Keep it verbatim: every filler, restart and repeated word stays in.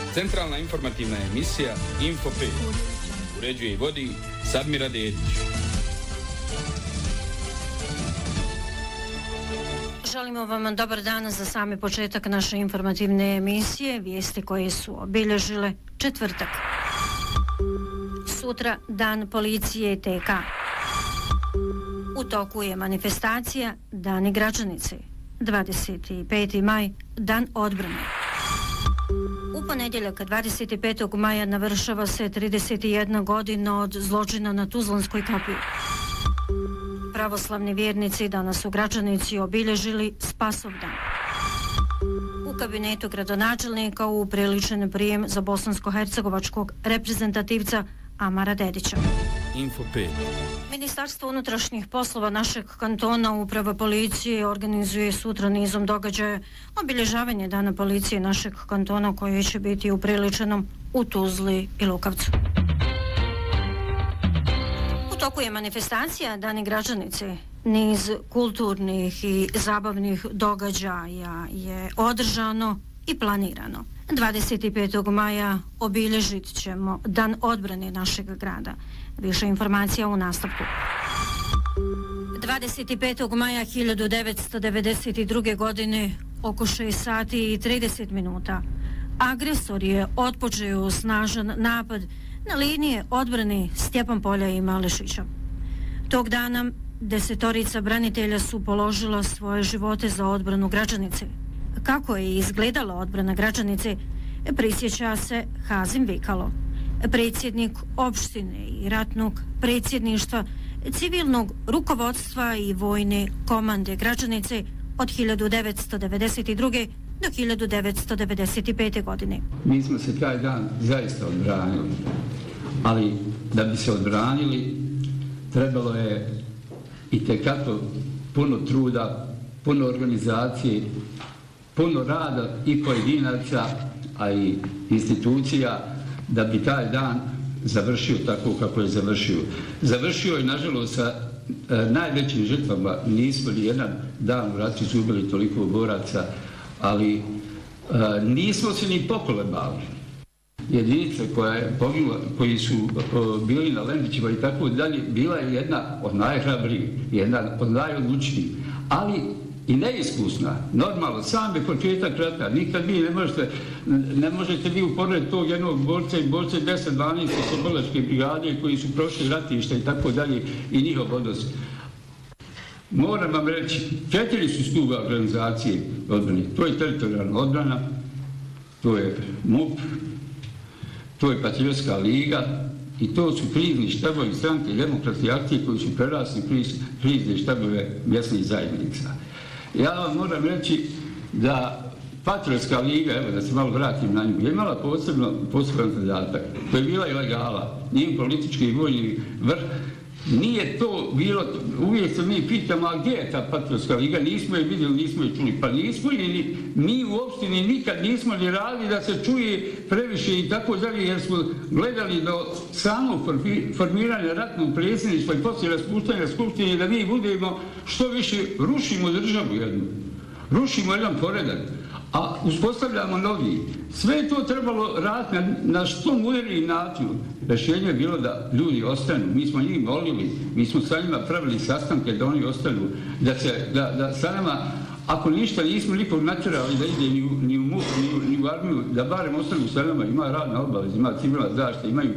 Centralna informativna emisija Info pet. Uređuje i vodi Sadmira Dedić. Želimo vam dobar dan za sami početak naše informativne emisije, vijesti koje su obilježile četvrtak. Sutra dan policije T K. U toku je manifestacija Dani Gračanice. dvadeset peti maj, dan odbrane. U ponedjeljak dvadeset petog maja navršava se trideset jedna godina od zločina na Tuzlanskoj kapiji. Pravoslavni vjernici danas u Gračanici obilježili Spasovdan. U kabinetu gradonačelnika upriličen prijem za bosansko-hercegovačkog reprezentativca Amara Dedića. Info pet. Ministarstvo unutrašnjih poslova našeg kantona, uprava policije, organizuje sutra nizom događaja obilježavanje dana policije našeg kantona koje će biti upriličeno u Tuzli i Lukavcu. U toku je manifestacija Dani Gračanice. Niz kulturnih i zabavnih događaja je održano i planirano. dvadeset petog maja obilježit ćemo dan odbrane našeg grada. Više informacija u nastavku. dvadeset petog maja hiljadu devetsto devedeset druge. godine oko šest sati i trideset minuta agresor je otpočeo snažan napad na linije odbrane Stjepan Polja i Malešića. Tog dana desetorica branitelja su položila svoje živote za odbranu Gračanice. Kako je izgledala odbrana Gračanice, prisjeća se Hazim Vikalo, predsjednik opštine i ratnog predsjedništva, civilnog rukovodstva i vojne komande Gračanice od hiljadu devetsto devedeset druge. do hiljadu devetsto devedeset pete. godine. Mi smo se taj dan zaista odbranili, ali da bi se odbranili trebalo je i tekako puno truda, puno organizacije, puno rada i pojedinaca, a i institucija da bi taj dan završio tako kako je završio. Završio je, nažalost, sa e, najvećim žrtvama. Nismo li jedan dan u ratu izgubili toliko boraca, ali e, nismo se ni pokolebali. Jedinice koja je poginula, koji su o, bili na Lendićima i tako dalje, bila je jedna od najhrabrijih, jedna od najodlučnijih, ali i neiskusna. Normalno, sam je početak rata. Nikad vi ne možete, ne možete vi uporediti tog jednog borca i borca deset dvanaest Soboleške brigade koji su prošli ratišta i tako dalje i njihov odnos. Moram vam reći, četiri su stuba organizacije odbrane. To je teritorijalna odbrana, to je M U P, to je Patriotska liga i to su krizni štabovi stranke demokratske akcije koji su prerasli krizne štabove mjesnih zajednica. Ja vam moram reći da Patriotska liga, evo da se malo vratim na nju, je imala posebno, poseban zadatak. To je bila ilegala, njen politički i vojni vrh. Nije to bilo, uvijek se mi pitamo, a gdje je ta Patriotska liga? Nismo je vidjeli, nismo je čuli. Pa nismo je, mi u opštini nikad nismo ni radili da se čuje previše i tako dalje, jer smo gledali do samog formiranja ratnog predsjedništva i poslije raspuštanja skupštine da mi budemo što više rušimo državu jednu. Rušimo jedan poredak, a uspostavljamo novi. Sve je to trebalo raditi na, na što mudriji način. Rešenje je bilo da ljudi ostanu. Mi smo njih molili, mi smo sa njima pravili sastanke da oni ostanu, da se, da, da sa nama, ako ništa nismo nikog natjerali da ide ni u, ni u M U P, ni u, ni u armiju, da barem ostanu sa nama, ima radna obaveza, ima civilna zaštita, imaju